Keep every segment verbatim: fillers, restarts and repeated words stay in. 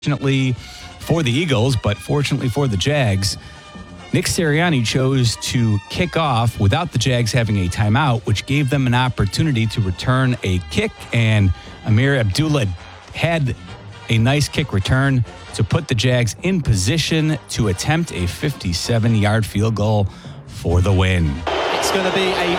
Fortunately for the Eagles, but fortunately for the Jags, Nick Sirianni chose to kick off without the Jags having a timeout, which gave them an opportunity to return a kick. And Ameer Abdullah had a nice kick return to put the Jags in position to attempt a fifty-seven-yard field goal for the win. It's going to be a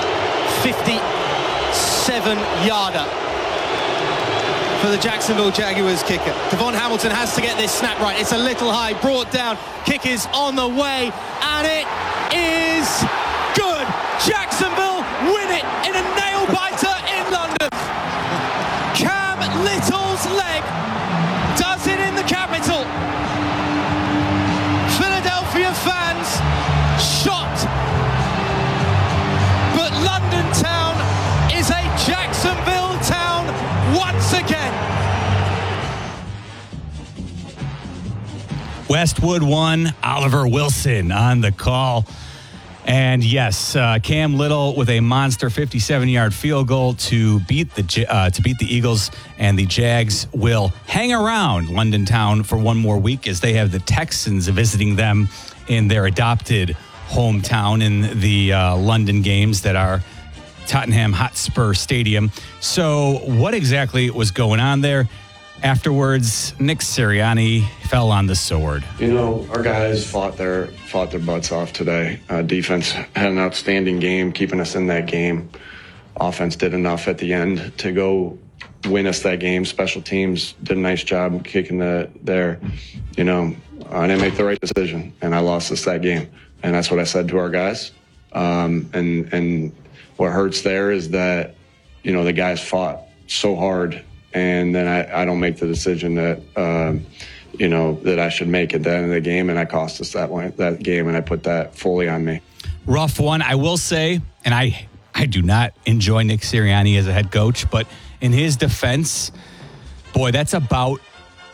fifty-seven-yarder for the Jacksonville Jaguars kicker. Devon Hamilton has to get this snap right. It's a little high, brought down. Kick is on the way, and it is good. Jacksonville win it in a nail-biter in London. Cam Little's leg does it in the capital. Philadelphia fans shocked. But London town is a Jacksonville town once again. Westwood one, Oliver Wilson on the call. And yes, uh, Cam Little with a monster fifty-seven-yard field goal to beat the uh, to beat the Eagles, and the Jags will hang around London town for one more week as they have the Texans visiting them in their adopted hometown in the uh, London games that are Tottenham Hotspur Stadium. So what exactly was going on there? Afterwards, Nick Sirianni fell on the sword. You know, our guys fought their fought their butts off today. Uh, defense had an outstanding game, keeping us in that game. Offense did enough at the end to go win us that game. Special teams did a nice job kicking the there. You know, I didn't make the right decision, and I lost us that game. And that's what I said to our guys. Um, and and what hurts there is that, you know, the guys fought so hard, and then I, I don't make the decision that, um, you know, that I should make at the end of the game, and I cost us that one, that game, and I put that fully on me. Rough one, I will say, and I I do not enjoy Nick Sirianni as a head coach, but in his defense, boy, that's about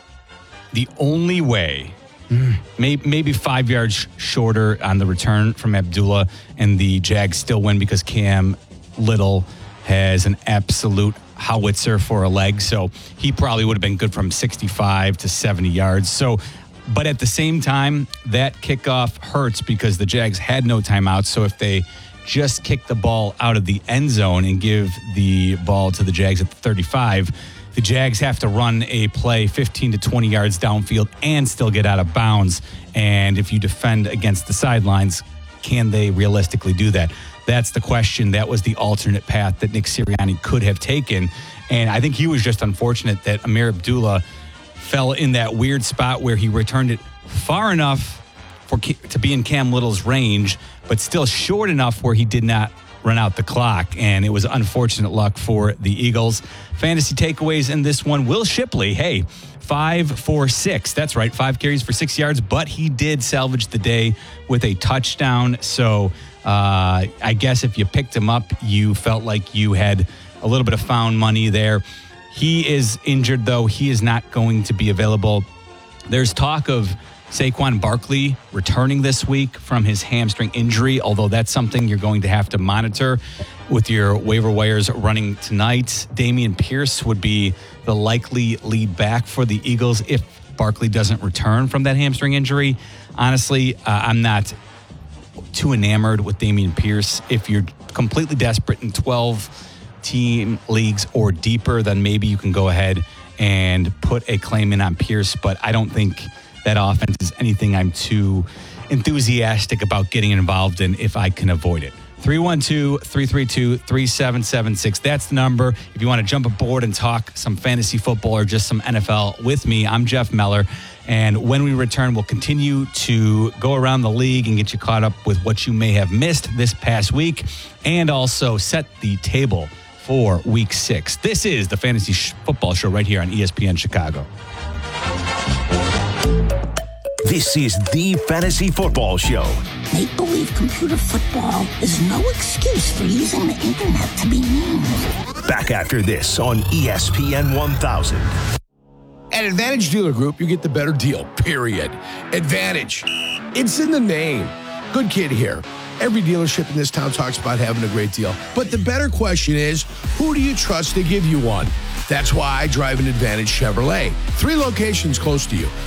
the only way, maybe, maybe five yards shorter on the return from Abdullah, and the Jags still win because Cam Little has an absolute howitzer for a leg, so he probably would have been good from sixty-five to seventy yards. So, but at the same time, that kickoff hurts because the Jags had no timeouts. So if they just kick the ball out of the end zone and give the ball to the Jags at the thirty-five, the Jags have to run a play fifteen to twenty yards downfield and still get out of bounds. And if you defend against the sidelines, can they realistically do that? That's the question. That was the alternate path that Nick Sirianni could have taken. And I think he was just unfortunate that Ameer Abdullah fell in that weird spot where he returned it far enough for to be in Cam Little's range, but still short enough where he did not run out the clock. And it was unfortunate luck for the Eagles. Fantasy takeaways in this one. Will Shipley, hey, five for six. That's right, five carries for six yards, but he did salvage the day with a touchdown. So uh, I guess if you picked him up, you felt like you had a little bit of found money there. He is injured, though. He is not going to be available. There's talk of Saquon Barkley returning this week from his hamstring injury, although that's something you're going to have to monitor with your waiver wires running tonight. Dameon Pierce would be the likely lead back for the Eagles if Barkley doesn't return from that hamstring injury. Honestly, uh, I'm not too enamored with Dameon Pierce. If you're completely desperate in twelve-team leagues or deeper, then maybe you can go ahead and put a claim in on Pierce, but I don't think that offense is anything I'm too enthusiastic about getting involved in if I can avoid it. three one two, three three two, three seven seven six. That's the number. If you want to jump aboard and talk some fantasy football or just some N F L with me, I'm Jeff Meller. And when we return, we'll continue to go around the league and get you caught up with what you may have missed this past week and also set the table for week six. This is the Fantasy Football Show right here on E S P N Chicago. This is the Fantasy Football Show. Make-believe computer football is no excuse for using the internet to be mean. Back after this on E S P N one thousand. At Advantage Dealer Group, you get the better deal, period. Advantage. It's in the name. Good kid here. Every dealership in this town talks about having a great deal. But the better question is, who do you trust to give you one? That's why I drive an Advantage Chevrolet. Three locations close to you.